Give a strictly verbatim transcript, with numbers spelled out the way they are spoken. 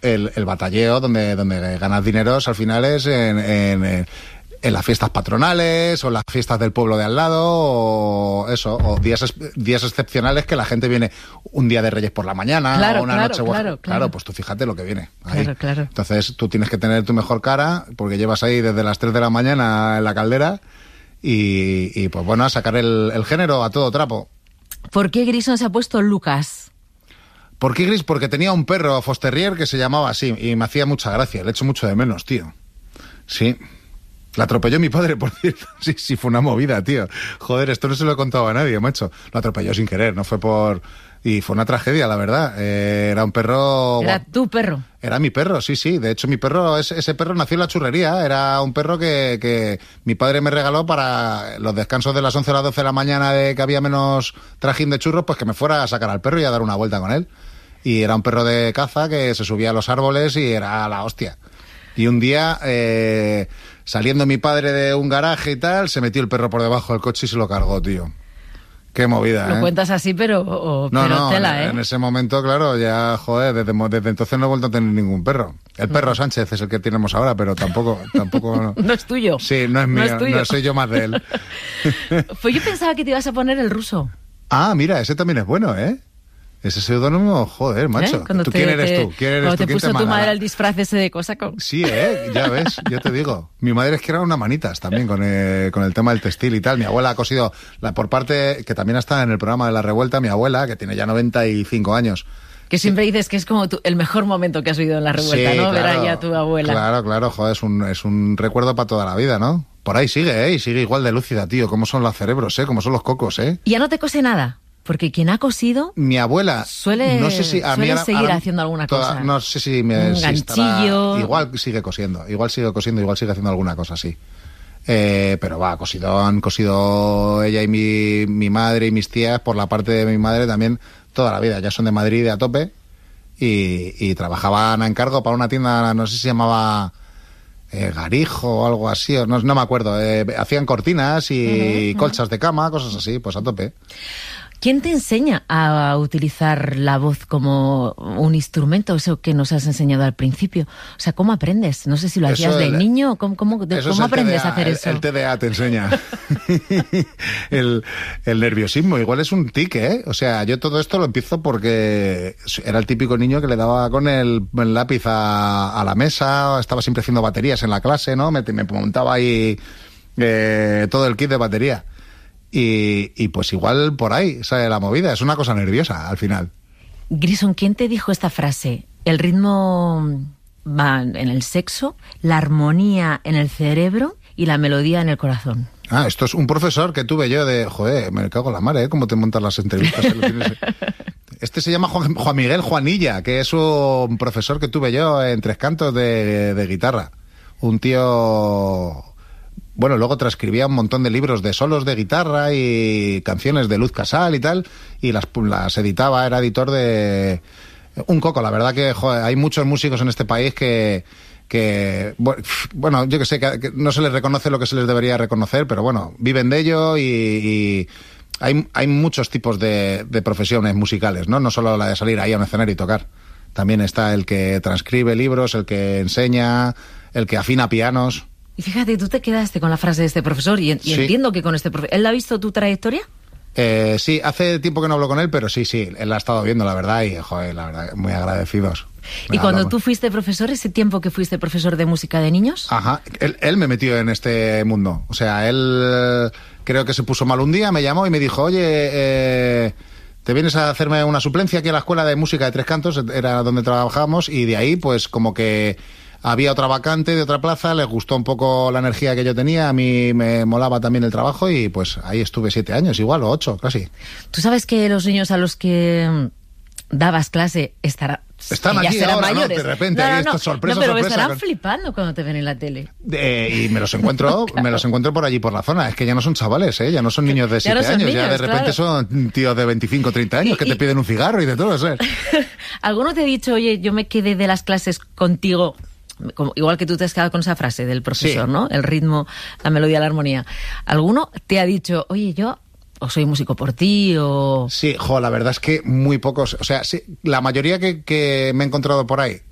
el, el batalleo donde, donde ganas dineros al final es en, en, en en las fiestas patronales o en las fiestas del pueblo de al lado o eso, o días días excepcionales que la gente viene un día de Reyes por la mañana claro, o una claro, noche claro, claro. claro, pues tú fíjate lo que viene ahí. Claro, claro. Entonces tú tienes que tener tu mejor cara porque llevas ahí desde las tres de la mañana en la caldera y, y pues bueno, a sacar el, el género a todo trapo. ¿Por qué Grison se ha puesto Lucas? ¿Por qué Gris? Porque tenía un perro Foster Terrier que se llamaba así y me hacía mucha gracia, le echo mucho de menos, tío. Sí. La atropelló mi padre, por cierto. Sí, sí, fue una movida, tío. Joder, esto no se lo he contado a nadie, macho. Lo atropelló sin querer, no fue por... Y fue una tragedia, la verdad. Eh, era un perro... Era tu perro. Era mi perro, sí, sí. De hecho, mi perro, ese, ese perro nació en la churrería. Era un perro que, que mi padre me regaló para los descansos de las once a las doce de la mañana de que había menos trajín de churros, pues que me fuera a sacar al perro y a dar una vuelta con él. Y era un perro de caza que se subía a los árboles y era la hostia. Y un día, eh, saliendo mi padre de un garaje y tal, se metió el perro por debajo del coche y se lo cargó, tío. Qué movida, Lo ¿eh? cuentas así, pero, o, no, pero no, tela, en, ¿eh? en ese momento, claro, ya, joder, desde, desde entonces no he vuelto a tener ningún perro. El perro Sánchez es el que tenemos ahora, pero tampoco... tampoco no. no es tuyo. Sí, no es mío, no, es tuyo. No soy yo más de él. Pues yo pensaba que te ibas a poner el ruso. Ah, mira, ese también es bueno, ¿eh? Ese seudónimo, joder, macho. ¿Eh? ¿Tú te, quién eres tú? ¿Quién eres cuando tú? te ¿Quién puso te tu manda? madre el disfraz ese de cosaco. Sí, ¿eh? Ya ves, yo te digo. Mi madre es que era una manitas también con el, con el tema del textil y tal. Mi abuela ha cosido, la, por parte, que también está en el programa de La Revuelta, mi abuela, que tiene ya noventa y cinco años. Que siempre dices que es como tu, el mejor momento que has vivido en La Revuelta, sí, ¿no? Claro, ver ahí a tu abuela. Claro, claro, joder, es un, es un recuerdo para toda la vida, ¿no? Por ahí sigue, ¿eh? Y sigue igual de lúcida, tío. Cómo son los cerebros, ¿eh? Cómo son los cocos, ¿eh? Y ya no te cose nada. Porque quien ha cosido... Mi abuela... Suele, no sé si a suele mí ahora, seguir ahora, haciendo alguna toda, cosa. No sé si me... Un si ganchillo... Estará, igual sigue cosiendo. Igual sigue cosiendo, igual sigue haciendo alguna cosa así. Eh, pero va, cosido, han cosido ella y mi, mi madre y mis tías, por la parte de mi madre también, toda la vida. Ya son de Madrid a tope. Y, y trabajaban a encargo para una tienda, no sé si se llamaba... Eh, Garijo o algo así, no, no me acuerdo. Eh, hacían cortinas y uh-huh, colchas uh-huh. de cama, cosas así, pues a tope. ¿Quién te enseña a utilizar la voz como un instrumento? Eso que nos has enseñado al principio. O sea, ¿cómo aprendes? No sé si lo hacías de niño. ¿Cómo, cómo, de, ¿cómo aprendes T D A, a hacer el, eso? El T D A te enseña. el, el nerviosismo. Igual es un tic, ¿eh? O sea, yo todo esto lo empiezo porque era el típico niño que le daba con el, el lápiz a, a la mesa, estaba siempre haciendo baterías en la clase, ¿no? Me, me montaba ahí eh, todo el kit de batería. Y, y pues igual por ahí sale la movida, es una cosa nerviosa al final. Grison, ¿quién te dijo esta frase? El ritmo va en el sexo, la armonía en el cerebro y la melodía en el corazón. Ah, esto es un profesor que tuve yo de... Joder, me cago en la madre, ¿eh? ¿Cómo te montas las entrevistas? Este se llama Juan, Juan Miguel Juanilla, que es un profesor que tuve yo en Tres Cantos de, de guitarra. Un tío... Bueno, luego transcribía un montón de libros de solos de guitarra y canciones de Luz Casal y tal, y las, las editaba, era editor de... Un coco, la verdad que, joder, hay muchos músicos en este país que... que bueno, yo que sé, que, que no se les reconoce lo que se les debería reconocer, pero bueno, viven de ello y... y hay, hay muchos tipos de, de profesiones musicales, ¿no? No solo la de salir ahí a un escenario y tocar. También está el que transcribe libros, el que enseña, el que afina pianos... Y fíjate, tú te quedaste con la frase de este profesor y, y sí. entiendo que con este profesor... ¿Él ha visto tu trayectoria? Eh, sí, hace tiempo que no hablo con él, pero sí, sí, él la ha estado viendo, la verdad, y, joder, la verdad, muy agradecidos. ¿Y cuando hablamos. Tú fuiste profesor, ese tiempo que fuiste profesor de música de niños? Ajá, él, él me metió en este mundo. O sea, él creo que se puso mal un día, me llamó y me dijo, oye, eh, ¿te vienes a hacerme una suplencia aquí a la escuela de música de Tres Cantos? Era donde trabajábamos, y de ahí, pues, como que... Había otra vacante de otra plaza, les gustó un poco la energía que yo tenía, a mí me molaba también el trabajo y pues ahí estuve siete años, igual, o ocho, casi. ¿Tú sabes que los niños a los que dabas clase estarán... Están aquí ya ahora, mayores? ¿no? De repente, no, no, hay no, estas sorpresas, no, pero sorpresa, estarán con... flipando cuando te ven en la tele. Eh, y me los encuentro, claro. me los encuentro por allí, por la zona. Es que ya no son chavales, ¿eh? Ya no son niños de siete no años, niños, ya de repente claro. son tíos de veinticinco, treinta años y, que y... te piden un cigarro y de todo, ¿sabes? ¿Alguno te ha dicho, oye, yo me quedé de las clases contigo... Como, igual que tú te has quedado con esa frase del profesor, sí. ¿no? El ritmo, la melodía, la armonía. ¿Alguno te ha dicho, oye, yo o soy músico por ti o...? Sí, jo, la verdad es que muy pocos. O sea, sí, la mayoría que, que me he encontrado por ahí,